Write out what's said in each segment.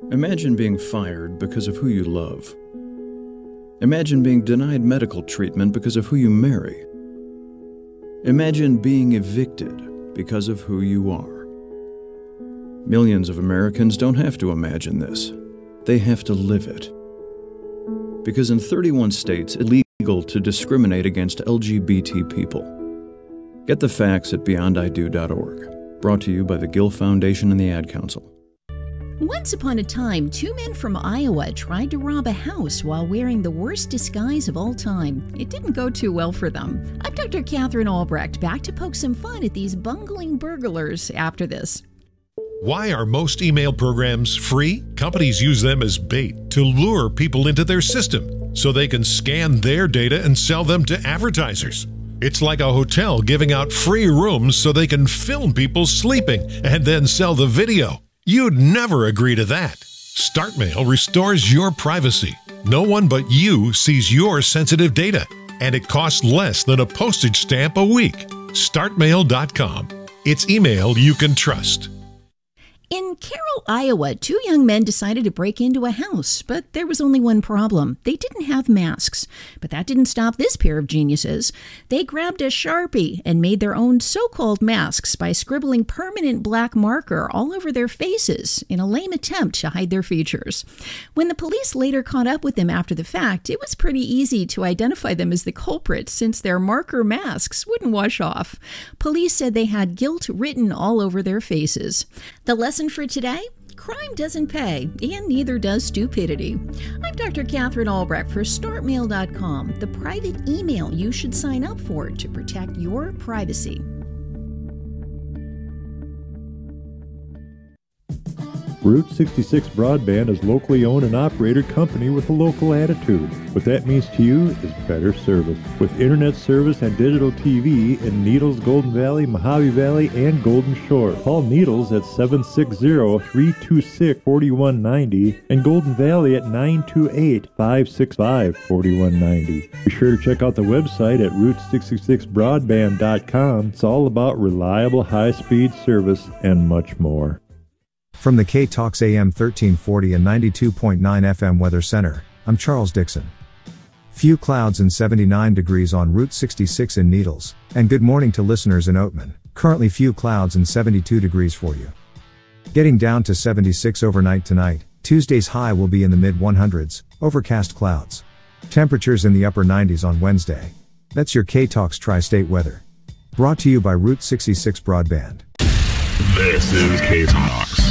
Imagine being fired because of who you love. Imagine being denied medical treatment because of who you marry. Imagine being evicted because of who you are. Millions of Americans don't have to imagine this. They have to live it. Because in 31 states, it's illegal to discriminate against LGBT people. Get the facts at beyondido.org. Brought to you by the Gill Foundation and the Ad Council. Once upon a time, two men from Iowa tried to rob a house while wearing the worst disguise of all time. It didn't go too well for them. I'm Dr. Catherine Albrecht, back to poke some fun at these bungling burglars after this. Why are most email programs free? Companies use them as bait to lure people into their system so they can scan their data and sell them to advertisers. It's like a hotel giving out free rooms so they can film people sleeping and then sell the video. You'd never agree to that. StartMail restores your privacy. No one but you sees your sensitive data, and it costs less than a postage stamp a week. StartMail.com. It's email you can trust. In Carroll, Iowa, two young men decided to break into a house, but there was only one problem. They didn't have masks. But that didn't stop this pair of geniuses. They grabbed a Sharpie and made their own so-called masks by scribbling permanent black marker all over their faces in a lame attempt to hide their features. When the police later caught up with them after the fact, it was pretty easy to identify them as the culprits since their marker masks wouldn't wash off. Police said they had guilt written all over their faces. The lesson for today? Crime doesn't pay, and neither does stupidity. I'm Dr. Catherine Albrecht for StartMail.com, the private email you should sign up for to protect your privacy. Route 66 Broadband is a locally owned and operated company with a local attitude. What that means to you is better service. With internet service and digital TV in Needles, Golden Valley, Mojave Valley, and Golden Shore. Call Needles at 760-326-4190 and Golden Valley at 928-565-4190. Be sure to check out the website at Route66Broadband.com. It's all about reliable high-speed service and much more. From the K-Talks AM 1340 and 92.9 FM Weather Center, I'm Charles Dixon. Few clouds and 79 degrees on Route 66 in Needles, and good morning to listeners in Oatman. Currently few clouds and 72 degrees for you. Getting down to 76 overnight tonight. Tuesday's high will be in the mid-100s, overcast clouds. Temperatures in the upper 90s on Wednesday. That's your K-Talks Tri-State weather. Brought to you by Route 66 Broadband. This is K-Talks.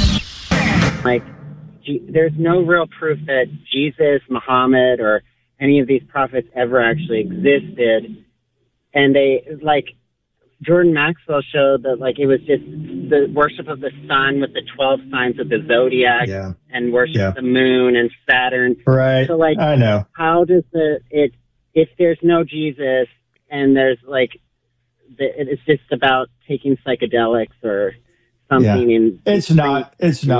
There's no real proof that Jesus, Muhammad, or any of these prophets ever actually existed. And Jordan Maxwell showed that, it was just the worship of the sun with the 12 signs of the zodiac and worship the moon and Saturn. Right. So, I know. How does if there's no Jesus and there's, it's just about taking psychedelics or something It's not.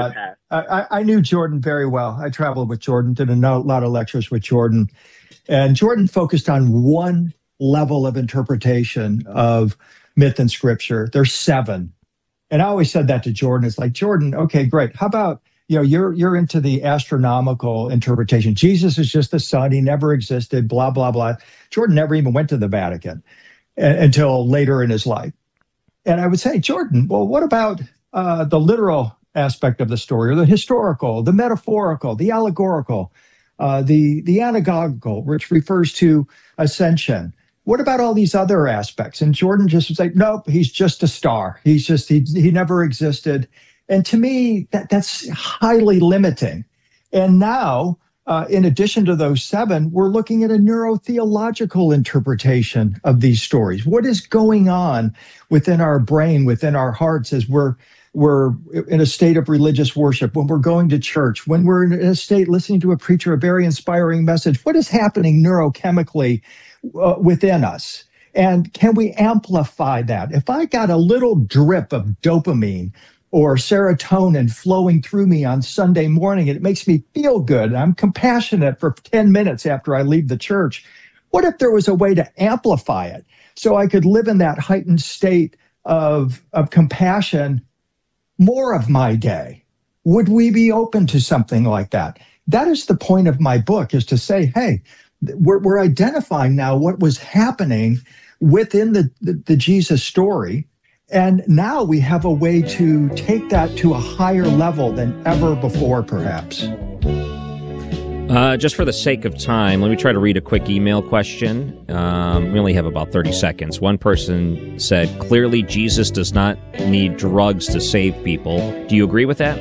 I knew Jordan very well. I traveled with Jordan, did a lot of lectures with Jordan. And Jordan focused on one level of interpretation of myth and scripture. There's 7. And I always said that to Jordan. It's like, Jordan, okay, great. How about, you're into the astronomical interpretation. Jesus is just the sun. He never existed, blah, blah, blah. Jordan never even went to the Vatican until later in his life. And I would say, Jordan, well, what about the literal aspect of the story, or the historical, the metaphorical, the allegorical, the anagogical, which refers to ascension? What about all these other aspects? And Jordan just was like, nope, he's just a star. He never existed. And to me, that's highly limiting. And now, in addition to those 7, we're looking at a neurotheological interpretation of these stories. What is going on within our brain, within our hearts, as we're in a state of religious worship, when we're going to church, when we're in a state listening to a preacher, a very inspiring message? What is happening neurochemically within us? And can we amplify that? If I got a little drip of dopamine or serotonin flowing through me on Sunday morning, and it makes me feel good, I'm compassionate for 10 minutes after I leave the church, what if there was a way to amplify it so I could live in that heightened state of compassion more of my day? would we be open to something like that? That is the point of my book, is to say, hey, we're identifying now what was happening within the Jesus story. And now we have a way to take that to a higher level than ever before, perhaps. Just for the sake of time, let me try to read a quick email question. We only have about 30 seconds. One person said, clearly Jesus does not need drugs to save people. Do you agree with that?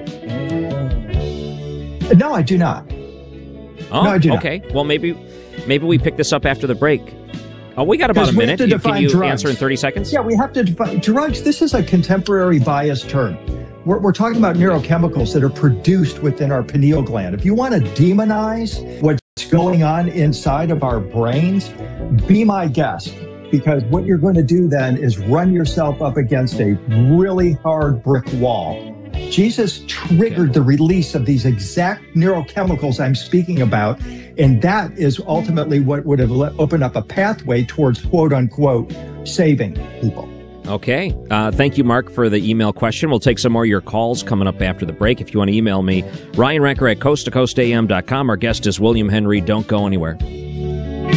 No, I do not. Oh, no, I do okay. not. Well, maybe we pick this up after the break. Oh, we got about a minute. Can you answer in 30 seconds? Yeah, we have to define drugs. This is a contemporary bias term. We're talking about neurochemicals that are produced within our pineal gland. If you want to demonize what's going on inside of our brains, be my guest, because what you're going to do then is run yourself up against a really hard brick wall. Jesus triggered the release of these exact neurochemicals I'm speaking about, and that is ultimately what would have opened up a pathway towards, quote unquote, saving people. Okay. Thank you, Mark, for the email question. We'll take some more of your calls coming up after the break. If you want to email me, Ryan Wrecker at coasttocoastam.com. Our guest is William Henry. Don't go anywhere.